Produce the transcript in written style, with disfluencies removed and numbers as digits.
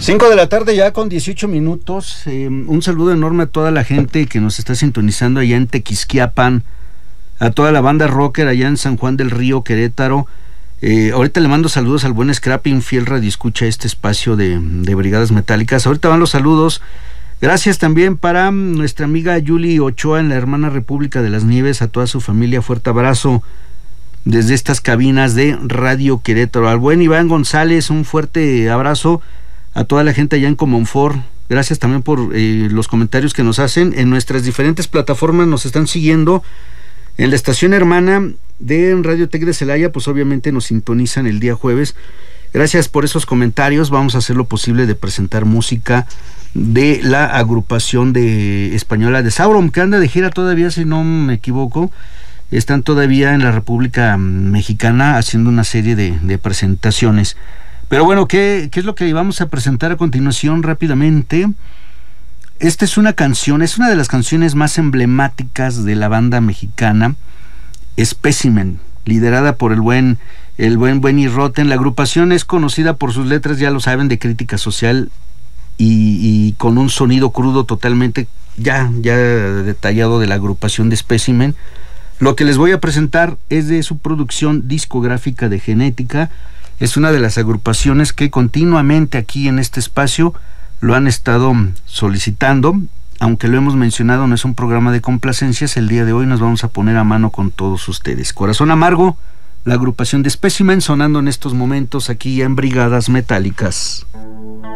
5 de la tarde ya con 18 minutos. Un saludo enorme a toda la gente que nos está sintonizando allá en Tequisquiapan, a toda la banda rocker allá en San Juan del Río, Querétaro. Ahorita le mando saludos al buen Scrapping, fiel radioescucha este espacio de Brigadas Metálicas. Ahorita van los saludos. Gracias también para nuestra amiga Yuli Ochoa en la hermana República de las Nieves, a toda su familia. Fuerte abrazo desde estas cabinas de Radio Querétaro. Al buen Iván González, un fuerte abrazo a toda la gente allá en Comonfort. Gracias también por los comentarios que nos hacen en nuestras diferentes plataformas. Nos están siguiendo en la estación hermana de Radio Tec de Celaya, pues obviamente nos sintonizan el día jueves. Gracias por esos comentarios. Vamos a hacer lo posible de presentar música de la agrupación de española de Sauron, que anda de gira todavía, si no me equivoco. Están todavía en la República Mexicana haciendo una serie de presentaciones. Pero bueno, ¿qué es lo que vamos a presentar a continuación rápidamente? Esta es una canción, es una de las canciones más emblemáticas de la banda mexicana, Specimen, liderada por el buen Benny Rotten. La agrupación es conocida por sus letras, ya lo saben, de crítica social y con un sonido crudo totalmente ya detallado de la agrupación de Specimen. Lo que les voy a presentar es de su producción discográfica de Genética. Es una de las agrupaciones que continuamente aquí en este espacio lo han estado solicitando. Aunque lo hemos mencionado, no es un programa de complacencias. El día de hoy nos vamos a poner a mano con todos ustedes. Corazón Amargo, la agrupación de Specimen, sonando en estos momentos aquí en Brigadas Metálicas.